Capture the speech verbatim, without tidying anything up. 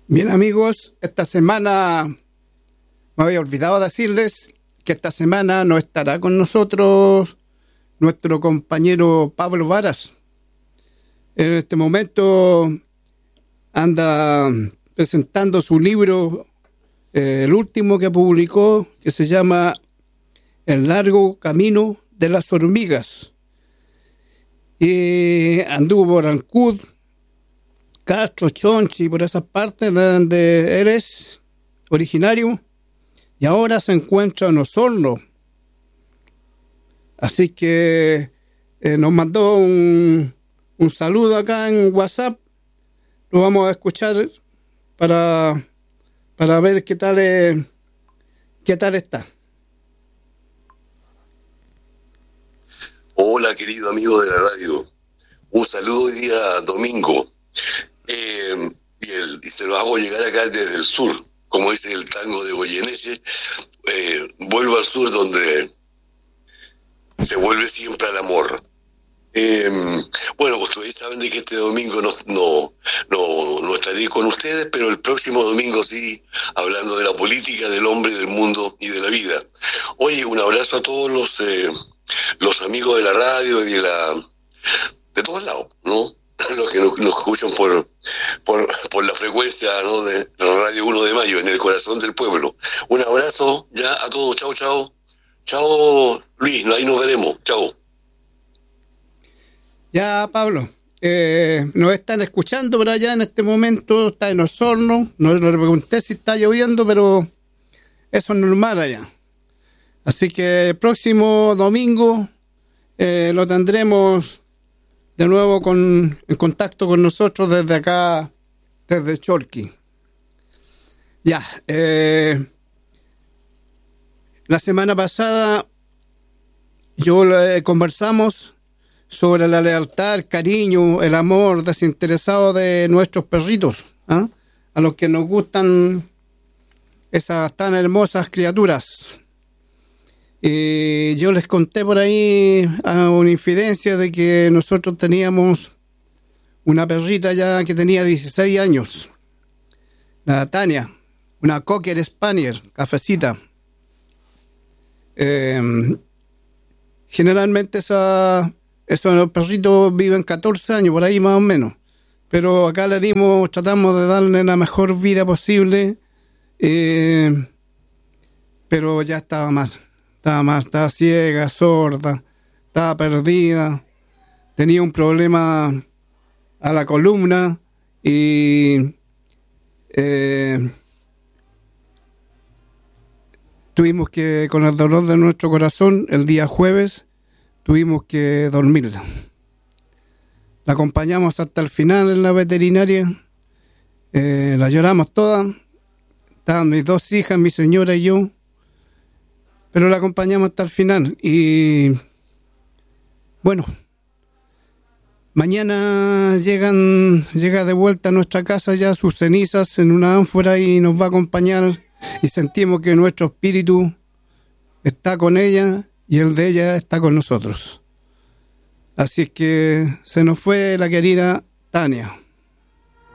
Bien, amigos, esta semana me había olvidado decirles que esta semana no estará con nosotros nuestro compañero Pablo Varas. En este momento anda presentando su libro, eh, el último que publicó, que se llama El largo camino de las hormigas. Y anduvo por Ancud, Castro, Chonchi, por esas partes de donde eres originario, y ahora se encuentra en Osorno. Así que eh, nos mandó un, un saludo acá en WhatsApp. Lo vamos a escuchar para, para ver qué tal, eh, qué tal está. Hola, querido amigo de la radio. Un saludo hoy día domingo. Eh, y, el, y se lo hago llegar acá desde el sur, como dice el tango de Goyeneche. Eh, vuelvo al sur donde se vuelve siempre al amor. Eh, bueno, ustedes saben de que este domingo no, no, no, no estaré con ustedes, pero el próximo domingo sí, hablando de la política, del hombre, del mundo y de la vida. Oye, un abrazo a todos los eh, los amigos de la radio y de la de todos lados, ¿no? Los que nos, nos escuchan por, por por la frecuencia, ¿no?, de la radio uno de mayo, en el corazón del pueblo. Un abrazo ya a todos. Chao, chao. Chao, Luis, ahí nos veremos. Chao. Ya, Pablo, eh, nos están escuchando por allá en este momento, está en Osorno. No, no le pregunté si está lloviendo, pero eso es normal allá. Así que el próximo domingo eh, lo tendremos de nuevo con, en contacto con nosotros desde acá, desde Chorqui. Ya, eh, la semana pasada yo eh, conversamos sobre la lealtad, el cariño, el amor desinteresado de nuestros perritos, ¿eh? A los que nos gustan esas tan hermosas criaturas. Y yo les conté por ahí a una infidencia de que nosotros teníamos una perrita ya que tenía dieciséis años, la Tania, una Cocker Spaniel, cafecita. Eh, generalmente esa, esos perritos viven catorce años, por ahí más o menos. Pero acá le dimos, tratamos de darle la mejor vida posible, eh, pero ya estaba mal. Estaba mal, estaba ciega, sorda, estaba perdida, tenía un problema a la columna y eh, tuvimos que, con el dolor de nuestro corazón, el día jueves, tuvimos que dormirla. La acompañamos hasta el final en la veterinaria, eh, la lloramos toda, estaban mis dos hijas, mi señora y yo, pero la acompañamos hasta el final. Y bueno, mañana llegan, llega de vuelta a nuestra casa ya sus cenizas en una ánfora y nos va a acompañar, y sentimos que nuestro espíritu está con ella y el de ella está con nosotros. Así es que se nos fue la querida Tania.